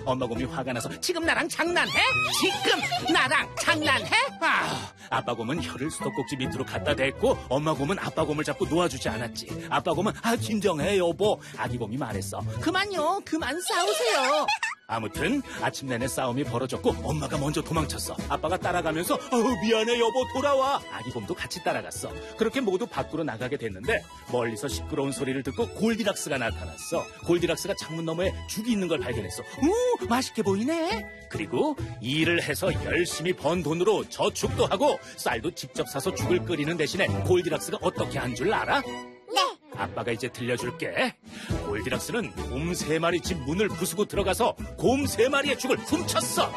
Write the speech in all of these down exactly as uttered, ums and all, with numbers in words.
엄마 곰이 화가 나서 지금 나랑 장난해? 지금 나랑 장난해? 아, 아빠 곰은 혀를 수도꼭지 밑으로 갖다 댔고 엄마 곰은 아빠 곰을 잡고 놓아주지 않았지. 아빠 곰은 아 진정해 여보. 아기 곰이 말했어. 그만요. 그만 싸우세요. 아무튼 아침 내내 싸움이 벌어졌고 엄마가 먼저 도망쳤어. 아빠가 따라가면서 어, 미안해 여보 돌아와. 아기 곰도 같이 따라갔어. 그렇게 모두 밖으로 나가게 됐는데 멀리서 시끄러운 소리를 듣고 골디락스가 나타났어. 골디락스가 창문 너머에 죽이 있는 걸 발견했어. 우 맛있게 보이네. 그리고 일을 해서 열심히 번 돈으로 저축도 하고 쌀도 직접 사서 죽을 끓이는 대신에 골디락스가 어떻게 한 줄 알아? 네. 아빠가 이제 들려줄게. 골디락스는 곰 세 마리 집 문을 부수고 들어가서 곰 세 마리의 죽을 훔쳤어.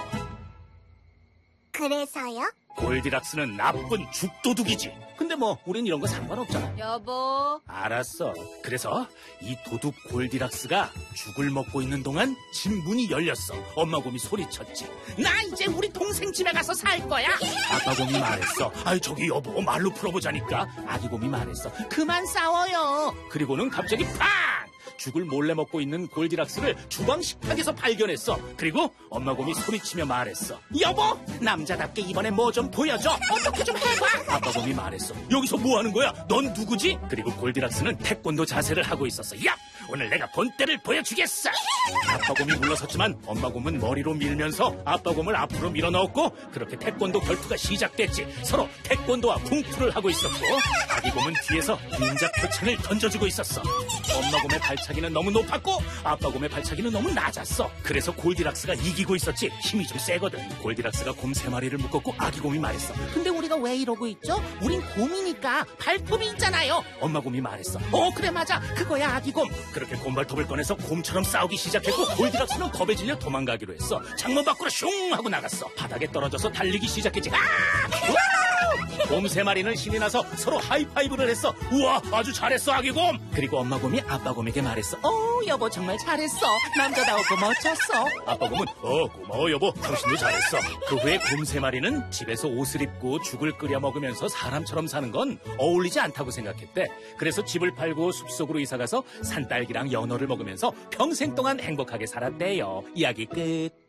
그래서요? 골디락스는 나쁜 죽도둑이지. 근데 뭐 우린 이런 거 상관없잖아. 여보. 알았어. 그래서 이 도둑 골디락스가 죽을 먹고 있는 동안 집 문이 열렸어. 엄마 곰이 소리쳤지. 나 이제 우리 동생 집에 가서 살 거야. 아빠 곰이 말했어. 아이 저기 여보 말로 풀어보자니까. 아기 곰이 말했어. 그만 싸워요. 그리고는 갑자기 팡! 죽을 몰래 먹고 있는 골디락스를 주방 식탁에서 발견했어. 그리고 엄마 곰이 소리치며 말했어. 여보 남자답게 이번에 뭐 좀 보여줘. 어떻게 좀 해봐. 아빠 곰이 말했어. 여기서 뭐 하는 거야? 넌 누구지? 그리고 골디락스는 태권도 자세를 하고 있었어. 야 오늘 내가 본때를 보여주겠어. 아빠 곰이 물러섰지만 엄마 곰은 머리로 밀면서 아빠 곰을 앞으로 밀어넣었고 그렇게 태권도 결투가 시작됐지. 서로 태권도와 쿵푸를 하고 있었고 아기 곰은 뒤에서 닌자 표창을 던져주고 있었어. 엄마 곰의 발차기는 너무 높았고 아빠 곰의 발차기는 너무 낮았어. 그래서 골디락스가 이기고 있었지. 힘이 좀 세거든. 골디락스가 곰 세 마리를 묶었고 아기 곰이 말했어. 근데 우리가 왜 이러고 있죠? 우린 곰이니까 발톱이 있잖아요. 엄마 곰이 말했어. 어 그래 맞아 그거야 아기 곰. 그렇게 곰발톱을 꺼내서 곰처럼 싸우기 시작했고 골디락스는 겁에 질려 도망가기로 했어. 창문 밖으로 슝 하고 나갔어. 바닥에 떨어져서 달리기 시작했지. 아! 곰 세 마리는 신이 나서 서로 하이파이브를 했어. 우와 아주 잘했어 아기 곰. 그리고 엄마 곰이 아빠 곰에게 말했어. 어 여보 정말 잘했어. 남자다웠고 멋졌어. 아빠 곰은 어 고마워 여보 당신도 잘했어. 그 후에 곰 세 마리는 집에서 옷을 입고 죽을 끓여 먹으면서 사람처럼 사는 건 어울리지 않다고 생각했대. 그래서 집을 팔고 숲속으로 이사가서 산딸기랑 연어를 먹으면서 평생 동안 행복하게 살았대요. 이야기 끝.